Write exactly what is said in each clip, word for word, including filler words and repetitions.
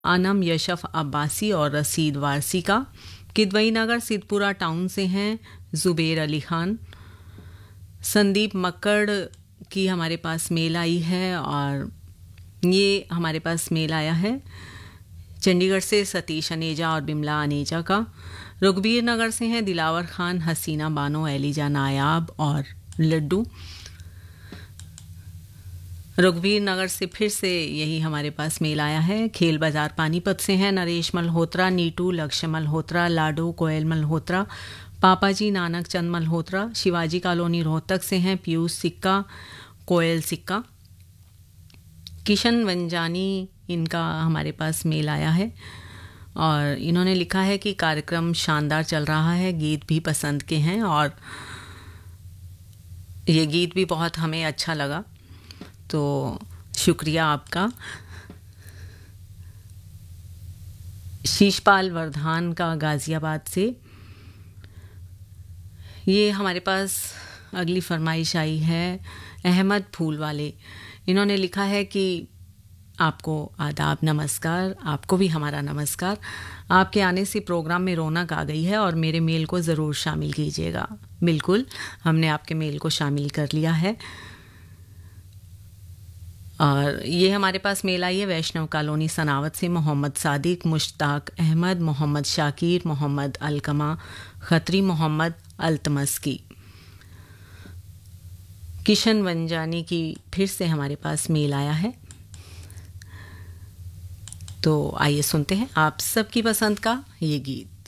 आनम यशफ अब्बासी और रसीद वारसी का। किदवई नगर सिद्धपुरा टाउन से हैं जुबेर अली खान। संदीप मक्कड़ की हमारे पास मेल आई है और ये हमारे पास मेल आया है चंडीगढ़ से सतीश अनेजा और बिमला अनेजा का। रघुबीर नगर से हैं दिलावर खान, हसीना बानो, एलिजा नायाब और लड्डू। रघुबीर नगर से फिर से यही हमारे पास मेल आया है। खेल बाजार पानीपत से हैं नरेश मल्होत्रा, नीटू, लक्ष्य मल्होत्रा, लाडो, कोयल मल्होत्रा, पापाजी नानक चंद मल्होत्रा। शिवाजी कॉलोनी रोहतक से हैं पीयूष सिक्का, कोयल सिक्का। किशन वंजानी इनका हमारे पास मेल आया है और इन्होंने लिखा है कि कार्यक्रम शानदार चल रहा है, गीत भी पसंद के हैं और ये गीत भी बहुत हमें अच्छा लगा, तो शुक्रिया आपका। शीशपाल वर्धान का गाज़ियाबाद से ये हमारे पास अगली फरमाइश आई है अहमद फूल वाले। इन्होंने लिखा है कि आपको आदाब, नमस्कार। आपको भी हमारा नमस्कार। आपके आने से प्रोग्राम में रौनक आ गई है और मेरे मेल को ज़रूर शामिल कीजिएगा। बिल्कुल, हमने आपके मेल को शामिल कर लिया है। और ये हमारे पास मेल आई है वैष्णव कॉलोनी सनावत से मोहम्मद सादिक, मुश्ताक अहमद, मोहम्मद शाकिर, मोहम्मद अलकमा खत्री, मोहम्मद अल्तमस की। किशन वंजानी की फिर से हमारे पास मेल आया है, तो आइए सुनते हैं आप सबकी पसंद का ये गीत।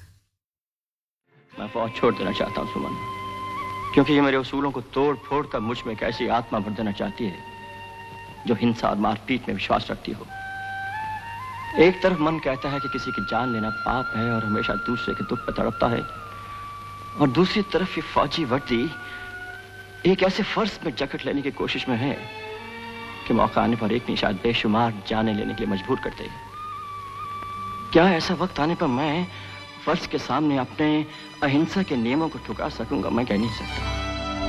मैं फौज छोड़ देना चाहता हूँ सुमन, क्योंकि ये मेरे उसूलों को तोड़ फोड़ कर मुझ में एक ऐसी आत्मा भर देना चाहती है जो हिंसा और मारपीट में विश्वास रखती हो। एक तरफ मन कहता है कि किसी की जान लेना पाप है और हमेशा दूसरे के दुख पर तड़पता है, और दूसरी तरफ ये फौजी वर्दी एक ऐसे फर्ज में जकड़ लेने की कोशिश में है कि मौका आने पर एक निशान बेशुमार जाने लेने के लिए मजबूर कर देगी। क्या ऐसा वक्त आने पर मैं फर्ज के सामने अपने अहिंसा के नियमों को ठुकरा सकूंगा? मैं कह नहीं सकता।